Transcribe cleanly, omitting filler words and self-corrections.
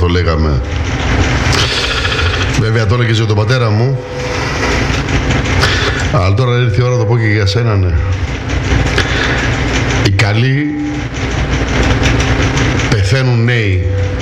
το λέγαμε. Βέβαια το έλεγες για τον πατέρα μου, αλλά τώρα ήρθε η ώρα να το πω και για σένα, ναι. Οι καλοί πεθαίνουν νέοι.